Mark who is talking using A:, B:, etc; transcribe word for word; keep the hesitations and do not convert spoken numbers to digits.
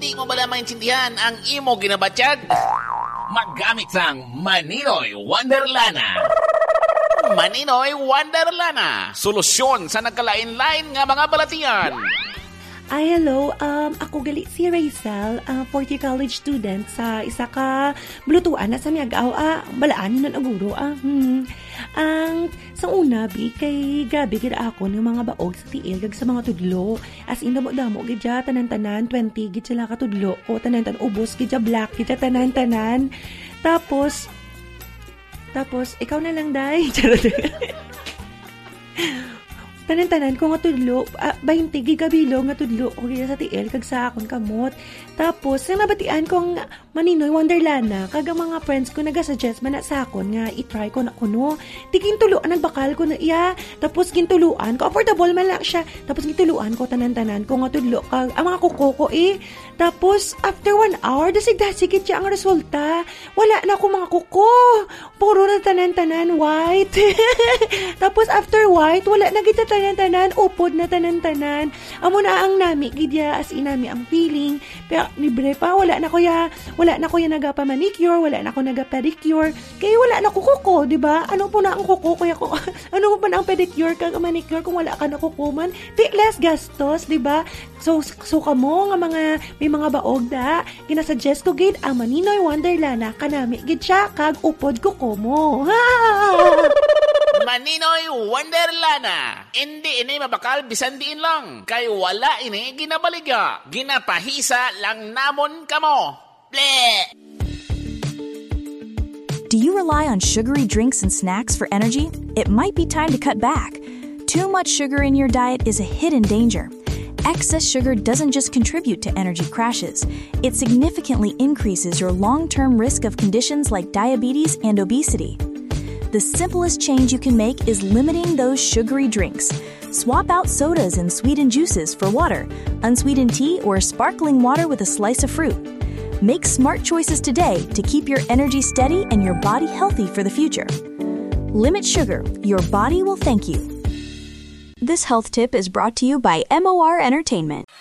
A: Hindi mo bala maintindihan ang imo ginabatyag?
B: Maggamit sang Maninoy Wonderlana.
A: Maninoy Wonderlana. Solusyon sa nagkalain-lain nga mga balatian.
C: Ay, hello. Um, ako gali si Rachel, uh, fourth year college student sa isa ka blutuan na sa miyagaw. Ah, balaan nun aguro. Ah, hmm. Ang sa una, bi, kay grabe gid ako ng mga baog sa tiil kag sa mga tudlo. As in, damo-damo gid ja, tanan-tanan, twenty gid sila ka tudlo. O tanan-tanan, ubos gid ja, black gid ja, tanan-tanan. Tapos, tapos, ikaw na lang, day. Charot. Tanan-tanan ko nga tudlo, uh, twenty gigabilo nga tudlo o kaya sa tiil kag sa akong kamot. Tapos, ang nabatian kong Maninoy Wonderlana, kag ang mga friends ko nagasuggest man na sa akon nga i-try ko na kuno. Di gintuluan nagbakal ko na iya. Tapos gintuluan ko, affordable man lang siya. Tapos gintuluan ko tanan-tanan ko nga tudlo kag ang mga kuko ko eh. Tapos, after one hour, dasig-dasig siya ang resulta. Wala na ako mga kuko. Puro na tanan-tanan white. Tapos, after white, wala na kita tanan-tanan, upod na tanan-tanan. Amo na ang nami, gidya, as inami ang feeling. Pero, libre pa, wala na ko ya, wala na ko ya nagapa-manicure, wala na ko nagapa-pedicure. Kaya wala na ko kuko, di ba? Ano po na ang kuko, kuya ko? Ano po na ang pedicure kag manicure kung wala ka na kuko man? Di less gastos, di ba? So, so kamo nga mga, may mga baog da, ginasuggest ko gid ang Maninoy Wonderlana, kanami gid siya, kag upod kuko mo.
A: Maninoy Wonderlana. Hindi ini mabakal bisan diin lang. Kay wala ini ginabaliga. Ginapahisa lang namon kamo. Bleh!
D: Do you rely on sugary drinks and snacks for energy? It might be time to cut back. Too much sugar in your diet is a hidden danger. Excess sugar doesn't just contribute to energy crashes. It significantly increases your long-term risk of conditions like diabetes and obesity. The simplest change you can make is limiting those sugary drinks. Swap out sodas and sweetened juices for water, unsweetened tea, or sparkling water with a slice of fruit. Make smart choices today to keep your energy steady and your body healthy for the future. Limit sugar. Your body will thank you. This health tip is brought to you by M O R Entertainment.